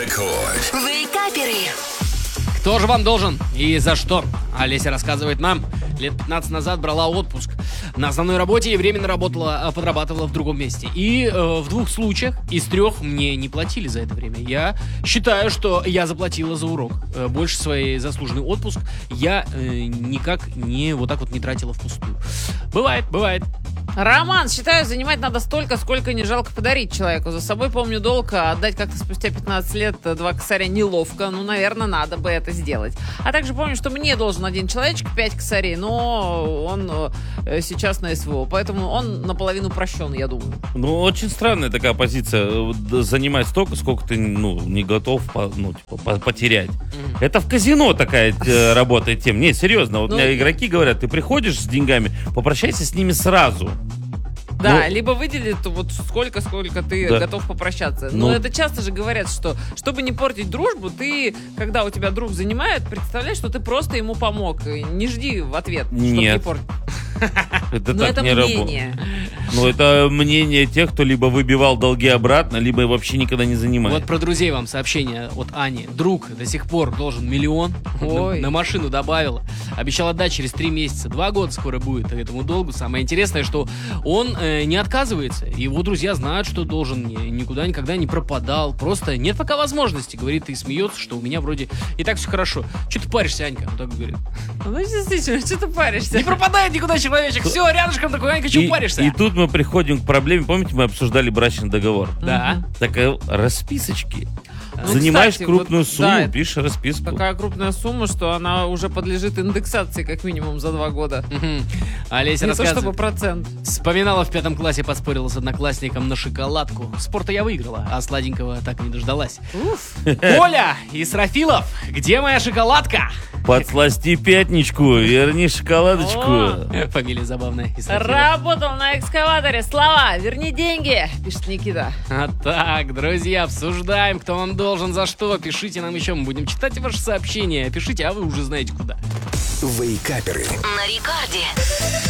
Рекорд. Вейкаперы. Кто же вам должен и за что? Олеся рассказывает нам. Лет 15 назад брала отпуск на основной работе и временно работала, подрабатывала в другом месте. И в 2 случаях из 3 мне не платили за это время. Я считаю, что я заплатила за урок. Больше свой заслуженный отпуск я никак не вот так вот не тратила впустую. Бывает. Роман, считаю, занимать надо столько, сколько не жалко подарить человеку. За собой помню долг, а отдать как-то спустя 15 лет 2 косаря неловко. Ну, наверное, надо бы это сделать. А также помню, что мне должен один человечек 5 косарей, но он сейчас на СВО, поэтому он наполовину прощен, я думаю. Ну, очень странная такая позиция. Занимать столько, сколько ты не готов потерять. Это в казино такая работает тема. Не, серьезно, вот мне игроки говорят, ты приходишь с деньгами, попрощайся с ними сразу. Да, либо выдели вот сколько ты готов попрощаться. Но это часто же говорят, что чтобы не портить дружбу, ты, когда у тебя друг занимает, представляешь, что ты просто ему помог. Не жди в ответ, чтобы не портить. Это но так это не мнение. работает. Ну, это мнение тех, кто либо выбивал долги обратно, либо вообще никогда не занимает. Вот про друзей вам сообщение от Ани. Друг до сих пор должен 1 миллион. На машину добавила. Обещал отдать через 3 месяца. 2 года скоро будет этому долгу. Самое интересное, что он не отказывается. Его друзья знают, что должен. Никуда никогда не пропадал. Просто нет пока возможности. Говорит и смеется, что у меня вроде и так все хорошо. Че ты паришься, Анька? Он так говорит. Ну, действительно, что ты паришься? Не пропадает никуда человечек. Все, рядышком такой, Анька, че паришься? И тут мы приходим к проблеме. Помните, мы обсуждали брачный договор? Да. Так расписочки. Занимаешь крупную сумму, пишешь расписку. Такая крупная сумма, что она уже подлежит индексации как минимум за 2 года. Олеся Не то рассказывает. чтобы процент. Вспоминала, в 5 классе поспорила с одноклассником на шоколадку. Спорта я выиграла, а сладенького так и не дождалась. Коля Исрафилов, где моя шоколадка? Подсласти пятничку, верни шоколадочку. Фамилия забавная. Исрафилов. Работал на экскаваторе. Слава, верни деньги, пишет Никита. А так, друзья, обсуждаем, кто вам должен за что. Пишите нам еще, мы будем читать ваши сообщения. Пишите, а вы уже знаете куда. Вейкаперы. На рекорде.